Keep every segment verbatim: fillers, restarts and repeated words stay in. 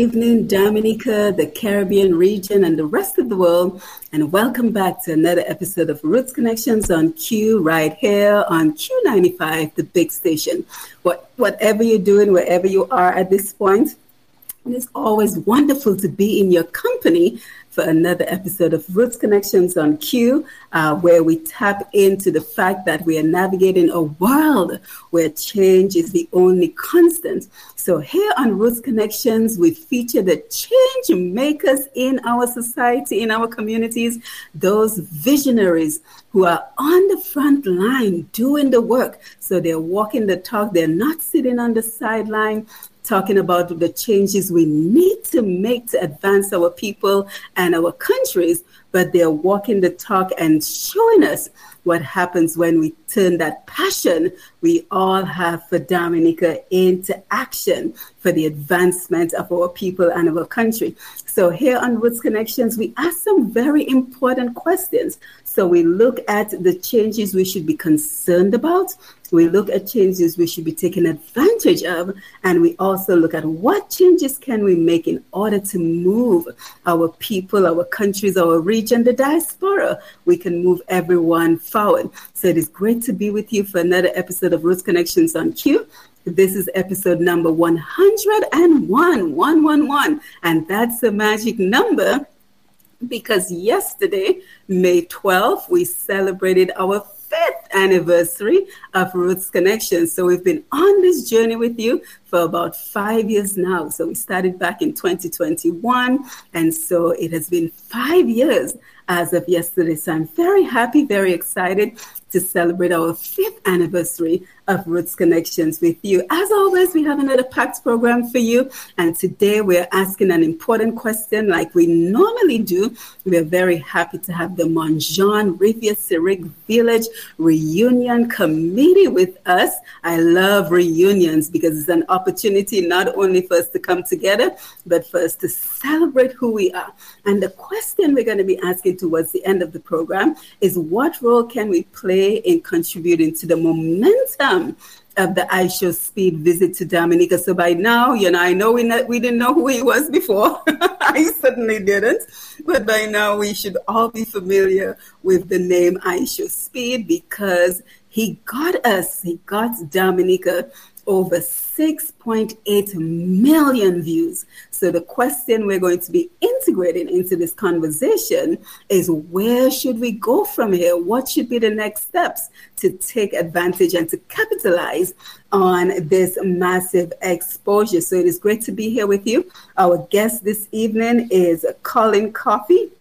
Evening, Dominica, the Caribbean region, and the rest of the world. And welcome back to another episode of Roots Connections on Q, right here on Q ninety-five, the big station. What, whatever you're doing, wherever you are at this point, it is always wonderful to be in your company for another episode of Roots Connections on Q, uh, where we tap into the fact that we are navigating a world where change is the only constant. So here on Roots Connections, we feature the change makers in our society, in our communities, those visionaries who are on the front line doing the work. So they're walking the talk. They're not sitting on the sideline, talking about the changes we need to make to advance our people and our countries, but they're walking the talk and showing us what happens when we turn that passion we all have for Dominica into action for the advancement of our people and our country. So here on Roots Connections, we ask some very important questions. So we look at the changes we should be concerned about. We look at changes we should be taking advantage of, and we also look at what changes can we make in order to move our people, our countries, our region, the diaspora. We can move everyone forward. So it is great to be with you for another episode of Roots Connections on Q. This is episode number one hundred one, one one one, and that's a magic number because yesterday, May twelfth, we celebrated our fifth anniversary of Roots Connections. So we've been on this journey with you for about five years now. So we started back in twenty twenty-one, and so it has been five years as of yesterday. So I'm very happy, very excited to celebrate our fifth anniversary of Roots Connections with you. As always, we have another packed program for you. And today we're asking an important question like we normally do. We're very happy to have the Mont Jean Riviere Syriac Village Reunion Committee with us. I love reunions because it's an opportunity not only for us to come together, but for us to celebrate who we are. And the question we're going to be asking towards the end of the program is, what role can we play in contributing to the momentum of the iShowSpeed visit to Dominica? So by now, you know, I know we not, we didn't know who he was before. I certainly didn't. But by now we should all be familiar with the name iShowSpeed because he got us, he got Dominica over six point eight million views. So the question we're going to be integrating into this conversation is, where should we go from here? What should be the next steps to take advantage and to capitalize on this massive exposure? So it is great to be here with you. Our guest this evening is Colin Coffey.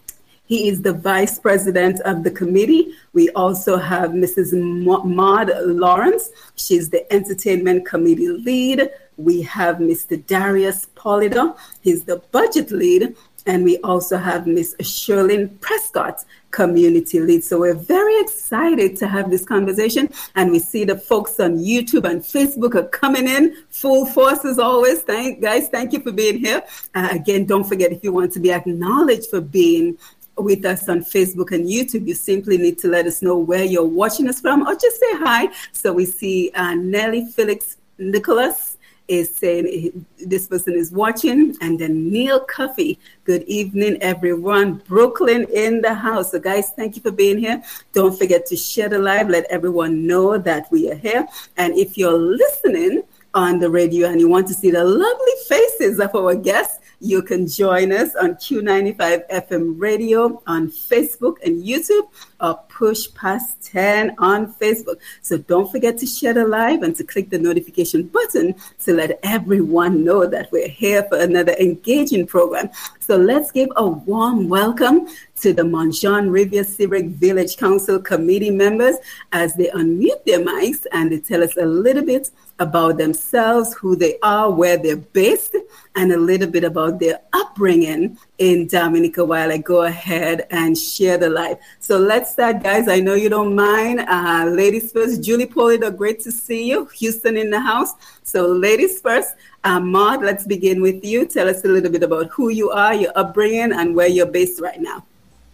He is the vice president of the committee. We also have Missus Maud Lawrence. She's the entertainment committee lead. We have Mister Darius Polidor. He's the budget lead. And we also have Miss Sherlyn Prescott, community lead. So we're very excited to have this conversation. And we see the folks on YouTube and Facebook are coming in full force as always. Thank guys, thank you for being here. Uh, again, don't forget, if you want to be acknowledged for being with us on Facebook and YouTube, you simply need to let us know where you're watching us from or just say hi. So we see uh, Nellie Felix Nicholas is saying this person is watching, and then Neil Cuffey. Good evening, everyone. Brooklyn in the house. So guys, thank you for being here. Don't forget to share the live. Let everyone know that we are here. And if you're listening on the radio and you want to see the lovely faces of our guests, you can join us on Q ninety-five F M radio on Facebook and YouTube, or push past ten on Facebook. So don't forget to share the live and to click the notification button to let everyone know that we're here for another engaging program. So let's give a warm welcome to the Mont Jean Riviere Syriac Village Council committee members as they unmute their mics and they tell us a little bit about themselves, who they are, where they're based, and a little bit about their upbringing in Dominica while I go ahead and share the live. So let's start, guys. I know you don't mind. Uh, ladies first. Julie Polidor, great to see you. Houston in the house. So ladies first. Uh, Maud, let's begin with you. Tell us a little bit about who you are, your upbringing, and where you're based right now.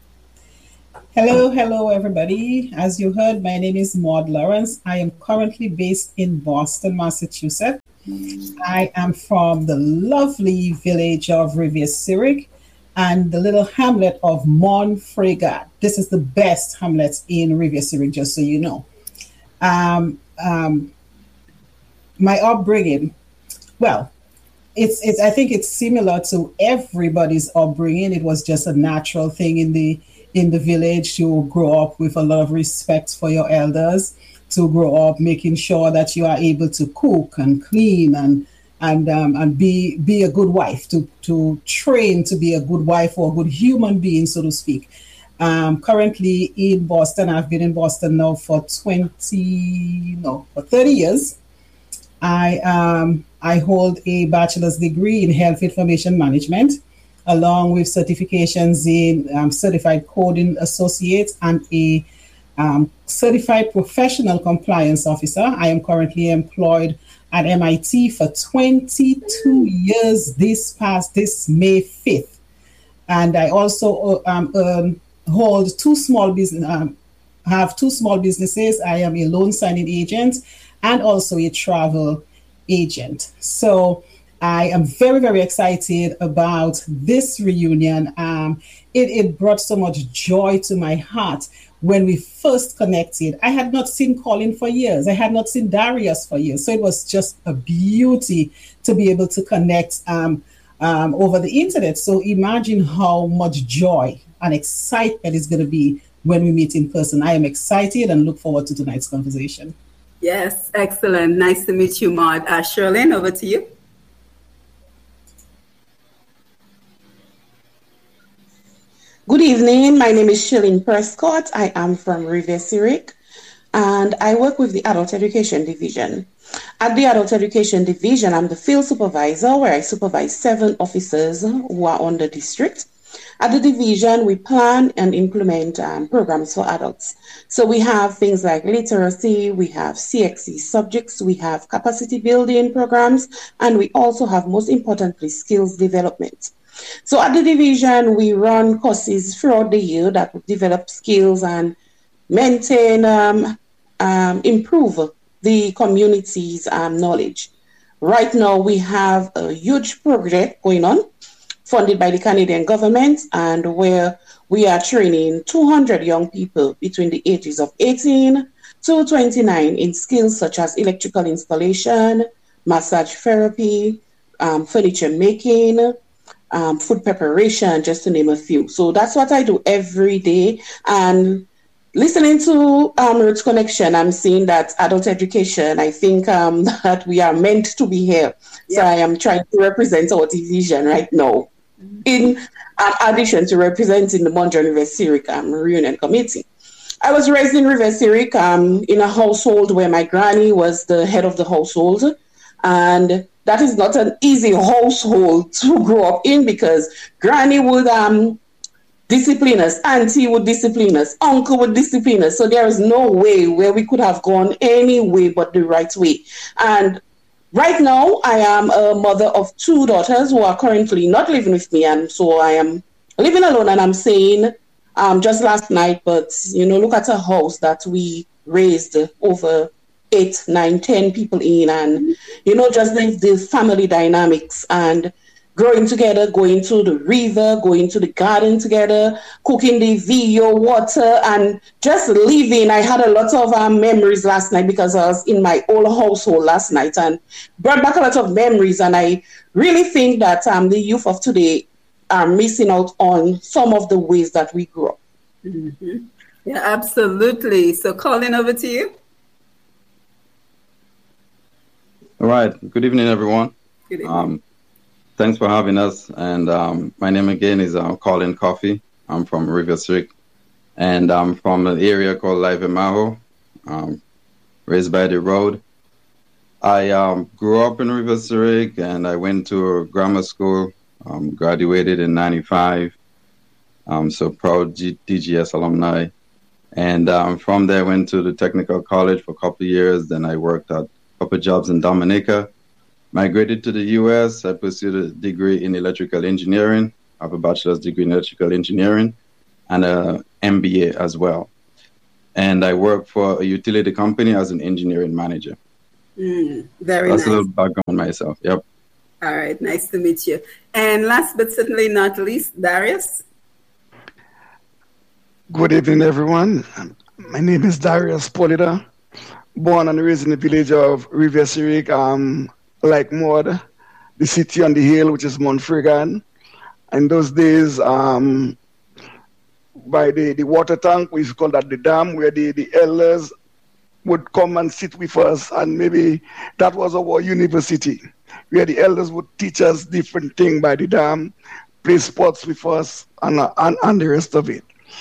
Hello, hello, everybody. As you heard, my name is Maud Lawrence. I am currently based in Boston, Massachusetts. I am from the lovely village of Rivière-Syriac and the little hamlet of Montfrégat. This is the best hamlet in Rivière-Syriac, just so you know. Um, um, my upbringing, well, it's it's. I think it's similar to everybody's upbringing. It was just a natural thing in the in the village to grow up with a lot of respect for your elders, to grow up making sure that you are able to cook and clean and and um, and be be a good wife, to to train to be a good wife or a good human being, so to speak. Um, currently in Boston, I've been in Boston now for twenty no for thirty years. I um I hold a bachelor's degree in health information management, along with certifications in um, certified coding associate and a um, certified professional compliance officer. I am currently employed at M I T for twenty-two years this past this May fifth, and I also um, um, hold two small business um, have two small businesses. I am a loan signing agent and also a travel agent. So I am very, very excited about this reunion. Um, it, it brought so much joy to my heart when we first connected. I had not seen Colin for years. I had not seen Darius for years. So it was just a beauty to be able to connect um, um, over the internet. So imagine how much joy and excitement is going to be when we meet in person. I am excited and look forward to tonight's conversation. Yes, excellent. Nice to meet you, Maud. Uh, Shirlene, over to you. Good evening. My name is Shirlene Prescott. I am from Rivière-Syriac, and I work with the Adult Education Division. At the Adult Education Division, I'm the field supervisor, where I supervise seven officers who are on the district. At the division, we plan and implement um, programs for adults. So we have things like literacy, we have C X E subjects, we have capacity building programs, and we also have, most importantly, skills development. So at the division, we run courses throughout the year that will develop skills and maintain, um, um, improve the community's um, knowledge. Right now, we have a huge project going on, funded by the Canadian government, and where we are training two hundred young people between the ages of eighteen to twenty-nine in skills such as electrical installation, massage therapy, um, furniture making, um, food preparation, just to name a few. So that's what I do every day. And listening to um, Roots Connection, I'm seeing that adult education, I think um, that we are meant to be here. Yeah. So I am trying to represent our division right now, in um, addition to representing the Montreal Rivière-Syriac um, Reunion Committee. I was raised in Rivière-Syriac um, in a household where my granny was the head of the household. And that is not an easy household to grow up in, because granny would um, discipline us, auntie would discipline us, uncle would discipline us. So there is no way where we could have gone any way but the right way. And right now, I am a mother of two daughters who are currently not living with me, and so I am living alone. And I'm saying, um, just last night, but you know, look at a house that we raised over eight, nine, ten people in, and you know, just the, the family dynamics and growing together, going to the river, going to the garden together, cooking the video water, and just living. I had a lot of um, memories last night because I was in my old household last night and brought back a lot of memories. And I really think that um, the youth of today are missing out on some of the ways that we grew up. Mm-hmm. Yeah, absolutely. So Colin, over to you. All right. Good evening, everyone. Good evening. Um, Thanks for having us. And um, my name again is uh, Colin Coffey. I'm from Rivière-Syriac, and I'm from an area called Lac-Vieux-Mahault, um, raised by the road. I um, grew up in Rivière-Syriac, and I went to grammar school, um, graduated in ninety-five. Um, so proud G- D G S alumni. And um, from there, I went to the technical college for a couple of years. Then I worked at a couple of jobs in Dominica. Migrated to the U S. I pursued a degree in electrical engineering. I have a bachelor's degree in electrical engineering and a M B A as well. And I work for a utility company as an engineering manager. Mm, very That's nice. a little background on myself. Yep. All right, nice to meet you. And last but certainly not least, Darius. Good evening, everyone. My name is Darius Polita, born and raised in the village of Rivière Syriac, um, like Maud, the city on the hill, which is Montfregan. In those days, um, by the, the water tank, we used to call that the dam, where the, the elders would come and sit with us, and maybe that was our university, where the elders would teach us different things by the dam, play sports with us, and, and, and the rest of it.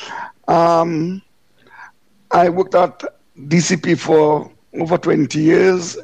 Um, I worked at D C P for over twenty years.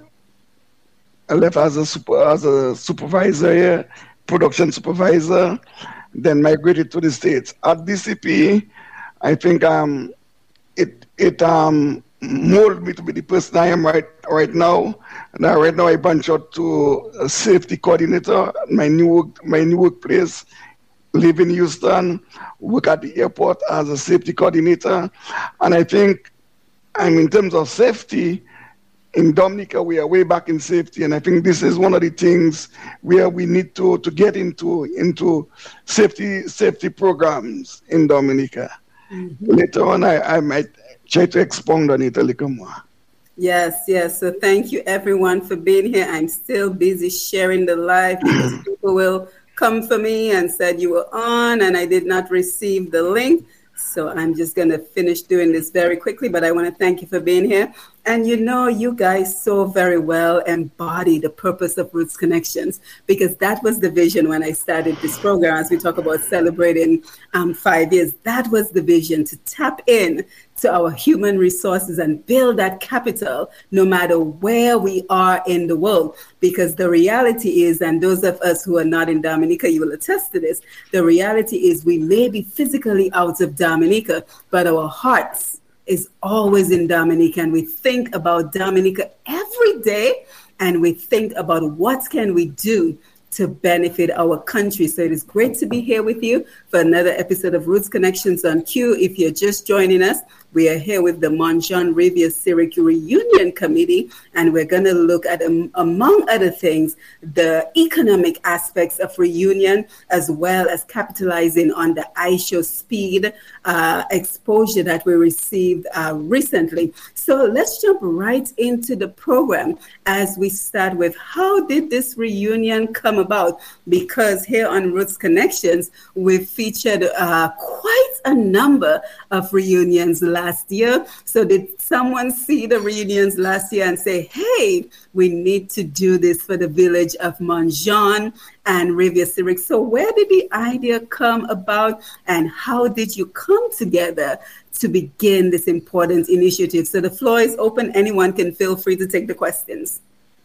I left as a, super, as a supervisor here, production supervisor, then migrated to the States. At D C P, I think um, it it um, molded me to be the person I am right right now. And I, right now I branch out to a safety coordinator, my new work, my new workplace. Live in Houston, work at the airport as a safety coordinator. And I think, I mean, in terms of safety, in Dominica, we are way back in safety. And I think this is one of the things where we need to, to get into, into safety safety programs in Dominica. Mm-hmm. Later on, I, I might try to expound on it a little more. Yes, yes. So thank you, everyone, for being here. I'm still busy sharing the live because people will come for me and said you were on and I did not receive the link. So I'm just going to finish doing this very quickly, but I want to thank you for being here. And you know, you guys so very well embody the purpose of Roots Connections, because that was the vision when I started this program, as we talk about celebrating um, five years. That was the vision, to tap in to our human resources and build that capital no matter where we are in the world. Because the reality is, and those of us who are not in Dominica, you will attest to this, the reality is we may be physically out of Dominica, but our hearts is always in Dominica, and we think about Dominica every day, and we think about what can we do to benefit our country. So it is great to be here with you for another episode of Roots Connections on Q. If you're just joining us, we are here with the Mont Jean Rivière Syriac Reunion Committee, and we're going to look at, um, among other things, the economic aspects of reunion, as well as capitalizing on the I S H O Speed uh, exposure that we received uh, recently. So let's jump right into the program as we start with, how did this reunion come about? Because here on Roots Connections, we've featured uh, quite a number of reunions last year. So did someone see the reunions last year and say, hey, we need to do this for the village of Mont Jean and Rivière Syriac? So where did the idea come about, and how did you come together to begin this important initiative? So the floor is open. Anyone can feel free to take the questions.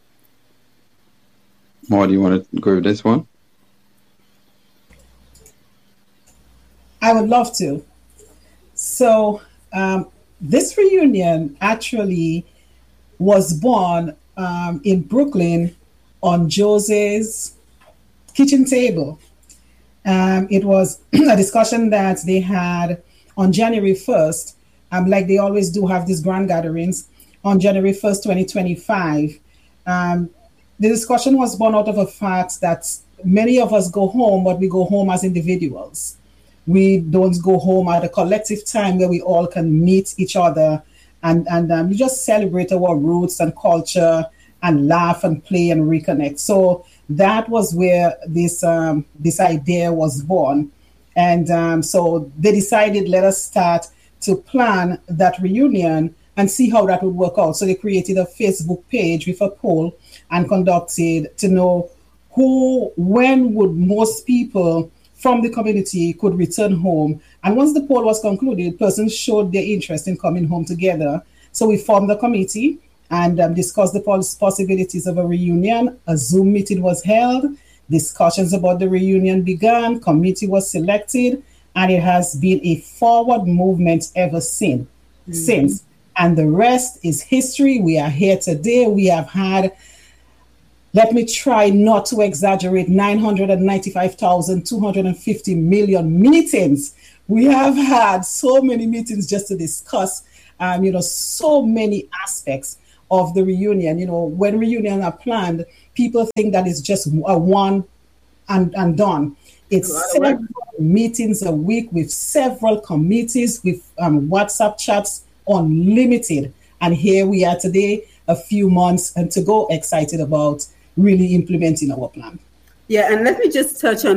Maud, do you want to go with this one? I would love to. So um, this reunion actually was born um, in Brooklyn on Jose's kitchen table. Um, it was a discussion that they had on January first, um, like they always do have these grand gatherings, on January first, twenty twenty-five. Um, the discussion was born out of a fact that many of us go home, but we go home as individuals. We don't go home at a collective time where we all can meet each other and, and um, we just celebrate our roots and culture and laugh and play and reconnect. So that was where this um, this idea was born. And um, so they decided, let us start to plan that reunion and see how that would work out. So they created a Facebook page with a poll and conducted to know who, when would most people from the community could return home. And once the poll was concluded, persons showed their interest in coming home together. So we formed a committee and um, discussed the possibilities of a reunion. A Zoom meeting was held. Discussions about the reunion began. Committee was selected, and it has been a forward movement ever since. Mm-hmm. Since, and the rest is history. We are here today. We have had, let me try not to exaggerate, nine hundred ninety-five thousand two hundred fifty million meetings. We have had so many meetings just to discuss, um, you know, so many aspects of the reunion. You know, when reunions are planned, people think that it's just a one and, and done. It's several meetings a week with several committees, with um, WhatsApp chats, unlimited. And here we are today, a few months and to go, excited about really implementing our plan. Yeah, and let me just touch on